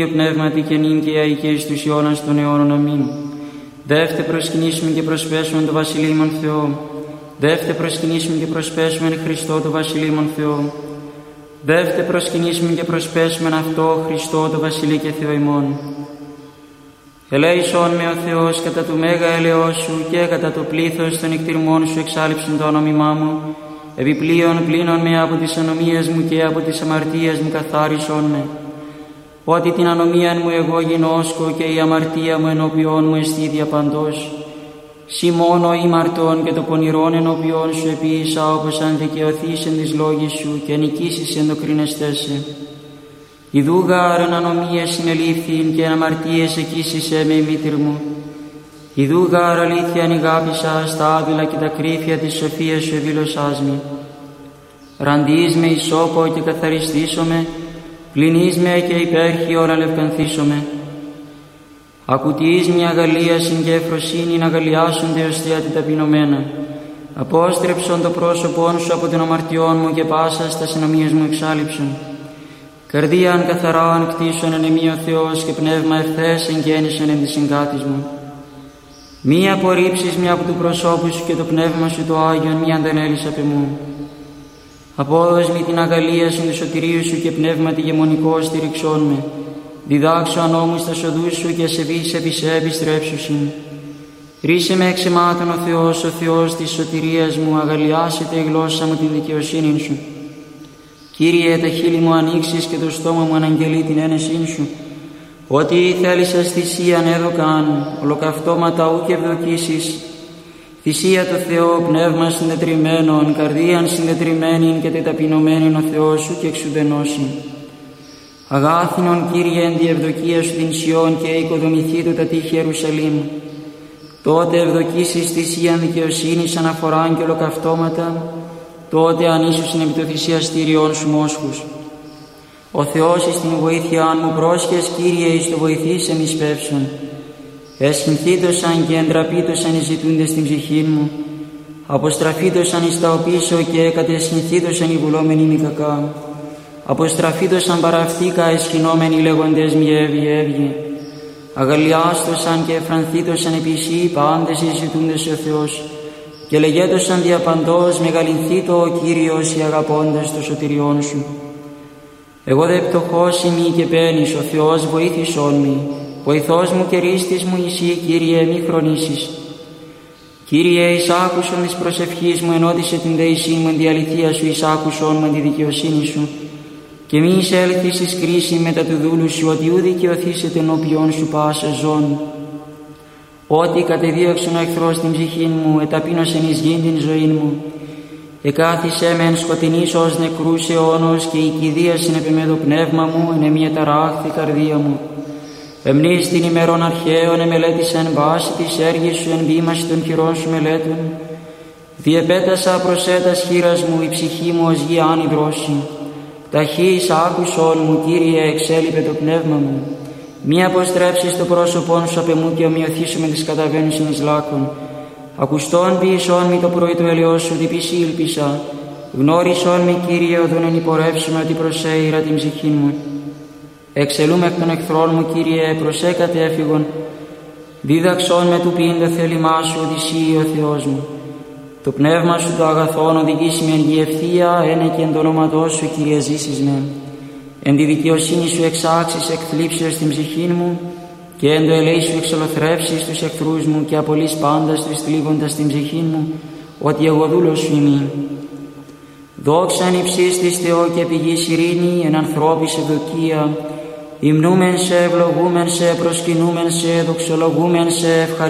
Πνεύματι και νυν και αεί και εις τους αιώνας των αιώνων. Αμήν. Δεύτε προσκυνήσουμε και προσπέσουμε το Βασιλείμον Θεό. Δεύτε προσκυνήσουμε και προσπέσουμε Χριστό το Βασιλείμον Θεό. Δεύτε προσκυνήσουμε και προσπέσουμε αυτό Χριστό το Βασιλεί και Θεό ημών. Ελέησόν με ο Θεός κατά του μέγα έλεος σου και κατά το πλήθος των εκτιρμών σου εξάλειψον το όνομά μου. Επιπλέον πλύνον με από τις ανομίες μου και από τις αμαρτίες μου καθάρισον με. Ότι την ανομίαν μου εγώ γινώσκω και η αμαρτία μου ενώπιόν μου εστί διαπαντός. Συ μόνο ήμαρτον και το πονηρόν ενώπιόν σου επίησα, όπως αν δικαιωθείς εν της λόγης σου και νικήσεις εν το κρίνεστέσαι. Ιδού γάρ ανομίες συνελήφθην και αμαρτίες εκείσισε με η μήτηρ μου. Ιδού γάρ αλήθεια ανηγάπησα στα άδειλα και τα κρύφια της σοφίας σου εδήλωσάς με. Ραντείς με ισόπο και καθαριστήσομαι, πλυνείς με και υπέρχιον αλευκανθήσομαι. Ακουτείς μια αγαλίασιν και ευφροσύνην αγαλιάσονται ως θεατή ταπεινωμένα. Απόστρεψον το πρόσωπόν σου από την αμαρτιών μου και πάσα στα συνομίες μου εξάλειψον. Καρδίαν καθαράν κτίσον εν εμεί ο Θεός και πνεύμα ευθές εγγέννησον εν της συγκάτης μου. Μη απορρίψεις μια από του προσώπου σου και το πνεύμα σου το Άγιον μη αντανέλεις απ' εμού. Απόδος μη την αγαλίασιν του σωτηρίου σου και πνεύμα τη γεμονικό στηριξών με. Διδάξω ανώμους τα σοδούς σου και σε βείς επί σε επιστρέψουσιν. Ρίσε με εξαιμάτων ο Θεός της σωτηρίας μου, αγαλιάσετε η γλώσσα μου την δικαιοσύνη σου. Κύριε, τα χείλη μου ανοίξεις και το στόμα μου αναγγελεί την ένεσήν σου. Ότι θέλησες θυσίαν έδωκαν, ολοκαυτώματα ου και ευδοκίσεις. Θυσία το Θεό, πνεύμα συντετριμμένον, καρδίαν συντετριμμένην και τεταπεινωμένην ο Θεός σου και εξουδενώσιν. Αγάθινον Κύριε εν τη ευδοκία σου την Σιών και οικοδομηθεί το τα τείχη Ιερουσαλήμ. Τότε ευδοκίσεις θυσίαν δικαιοσύνης αναφοράν και ολοκαυτώματα, τότε ανήσουσιν επί το θυσιαστήριον σου μόσχους. Ο Θεός εις την βοήθεια αν μου πρόσχες, Κύριε, εις το βοηθήσεν εις πεύσον. Εσχυνθήτωσαν και εντραπήτωσαν οι ζητούντες στην ψυχήν μου. Αποστραφήτωσαν εις τα οπίσω και κατεσχυνθήτωσαν οι βουλόμενοι μη κακά. Αποστραφήτωσαν παραυτήκα εσχυνόμενοι λέγοντες μη έβγε. Αγαλιάστωσαν και εφρανθήτωσαν επισή πάντες οι ζητούντες ο Θεός. Και λεγέτωσαν διαπαντός μεγαλυνθήτω ο Κύριος οι αγαπώντες το σωτηριόν σου. Εγώ δε πτωχός ημί και πένης, ο Θεός βοήθησόν μη. Βοηθός μου και ρίστης μου εσύ, Κύριε, μη χρονίσεις. Κύριε, εισάκουσον της προσευχής μου, ενώτισε την δεησή μου εν τη αληθεία σου, εισάκουσον μου εν τη δικαιοσύνη σου. Και μη εισέλθεις εις κρίση μετά του δούλου σου, ότι ου δικαιωθήσετε ενώπιον σου πάσα ζών. Ότι κατεδίωξον ο εχθρός την ψυχήν μου, εταπείνωσεν εις γήν την ζωήν μου. Εκάθισε με εν σκοτεινής ως νεκρούς αιώνος και η κηδίασιν επί με το πνεύμα μου, εν εμεί εταράχθη καρδία μου. Εμνείς την ημερών αρχαίων εμελέτησεν βάση της έργης σου εν βήμαση των χειρών σου μελέτων. Διεπέτασα προσέτας χείρας μου, η ψυχή μου ως γη άνυδρωση. Ταχύς άκουσον μου, Κύριε, εξέλιπε το πνεύμα μου. Μη αποστρέψεις το πρόσωπόν σου απ' εμού και ομοιωθήσου με τις καταβαίνουσιν εις λάκων. Ακουστόν ποιησόν μη το πρωί του ελαιός σου, διπισή ήλπισα. Γνώρισόν μη, Κύριε, οδόν εν υπορεύσουμε ότι προσέειρα την ψυχή μου. Εξελούμε εκ των εχθρών μου, Κύριε, προσέκατε έφυγον. Δίδαξόν με του ποιήν το θέλημά σου, ότι εσύ ο Θεός μου. Το πνεύμα σου το αγαθόν οδηγήσει με εν γη ευθεία, ένε και εν το όνοματό σου, Κύριε, ζήσεις με. Εν τη δικαιοσύνη σου εξάξεις εκ θλίψεως την ψυχή μου και εν το ελέη σου εξολοθρεύσεις τους εχθρούς μου και απολύς πάντας τους θλίβοντας την ψυχή μου, ότι εγώ δούλος σου ημί. Δόξα εν υψής της Θεό και πηγής ειρήνη, εν ανθρώπης ευδοκία, υμνούμεν σε, ευλογούμεν σε, προσκυνούμεν σε, δοξολογούμεν σε, ευχαριστούμε.